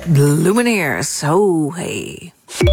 De Lumineers, oh hey.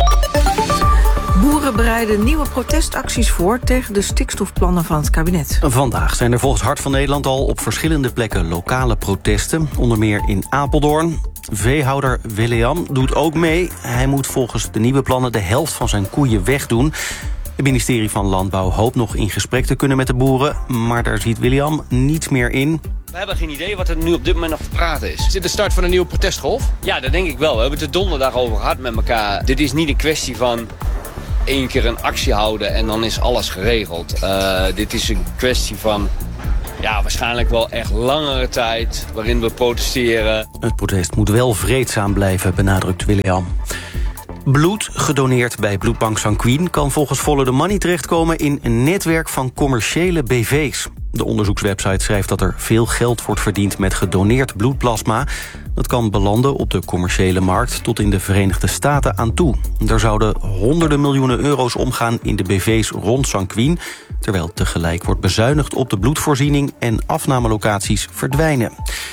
Boeren bereiden nieuwe protestacties voor tegen de stikstofplannen van het kabinet. Vandaag zijn er volgens Hart van Nederland al op verschillende plekken lokale protesten. Onder meer in Apeldoorn. Veehouder William doet ook mee. Hij moet volgens de nieuwe plannen de helft van zijn koeien wegdoen. Het ministerie van Landbouw hoopt nog in gesprek te kunnen met de boeren. Maar daar ziet William niets meer in. We hebben geen idee wat er nu op dit moment nog te praten is. Is dit de start van een nieuwe protestgolf? Ja, dat denk ik wel. We hebben het er donderdag over gehad met elkaar. Dit is niet een kwestie van 1 keer een actie houden en dan is alles geregeld. Dit is een kwestie van waarschijnlijk wel echt langere tijd waarin we protesteren. Het protest moet wel vreedzaam blijven, benadrukt William. Bloed, gedoneerd bij bloedbank Sanquin, kan volgens Follow the Money terechtkomen in een netwerk van commerciële BV's. De onderzoekswebsite schrijft dat er veel geld wordt verdiend met gedoneerd bloedplasma. Dat kan belanden op de commerciële markt tot in de Verenigde Staten aan toe. Er zouden honderden miljoenen euro's omgaan in de BV's rond Sanquin, terwijl tegelijk wordt bezuinigd op de bloedvoorziening en afnamelocaties verdwijnen.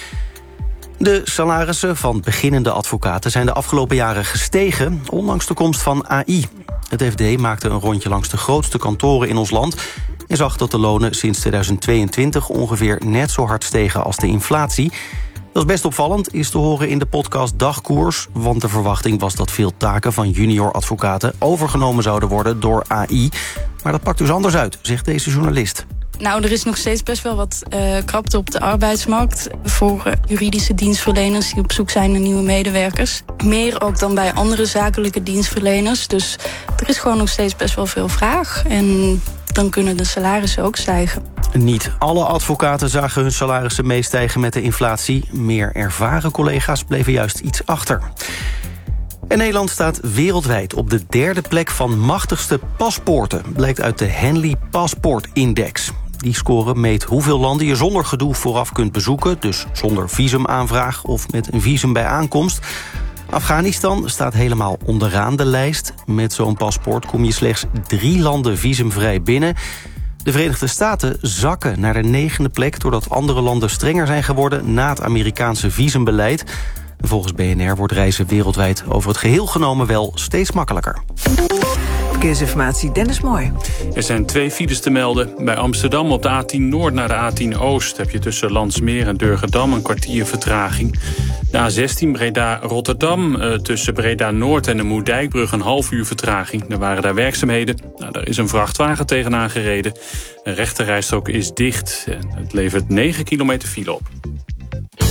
De salarissen van beginnende advocaten zijn de afgelopen jaren gestegen, ondanks de komst van AI. Het FD maakte een rondje langs de grootste kantoren in ons land en zag dat de lonen sinds 2022 ongeveer net zo hard stegen als de inflatie. Dat is best opvallend, is te horen in de podcast Dagkoers, want de verwachting was dat veel taken van junior advocaten overgenomen zouden worden door AI. Maar dat pakt dus anders uit, zegt deze journalist. Nou, er is nog steeds best wel wat krapte op de arbeidsmarkt voor juridische dienstverleners die op zoek zijn naar nieuwe medewerkers. Meer ook dan bij andere zakelijke dienstverleners. Dus er is gewoon nog steeds best wel veel vraag. En dan kunnen de salarissen ook stijgen. Niet alle advocaten zagen hun salarissen meestijgen met de inflatie. Meer ervaren collega's bleven juist iets achter. En Nederland staat wereldwijd op de 3e plek van machtigste paspoorten, blijkt uit de Henley Passport Index. Die score meet hoeveel landen je zonder gedoe vooraf kunt bezoeken, dus zonder visumaanvraag of met een visum bij aankomst. Afghanistan staat helemaal onderaan de lijst. Met zo'n paspoort kom je slechts 3 landen visumvrij binnen. De Verenigde Staten zakken naar de 9e plek doordat andere landen strenger zijn geworden na het Amerikaanse visumbeleid. Volgens BNR wordt reizen wereldwijd over het geheel genomen wel steeds makkelijker. Verkeersinformatie, Dennis Mooi. Er zijn 2 files te melden. Bij Amsterdam op de A10 Noord naar de A10 Oost heb je tussen Landsmeer en Durgedam een kwartier vertraging. De A16 Breda-Rotterdam tussen Breda-Noord en de Moerdijkbrug een half uur vertraging. Er waren daar werkzaamheden. Daar is een vrachtwagen tegenaan gereden. Een rechterrijstrook is dicht en het levert 9 kilometer file op.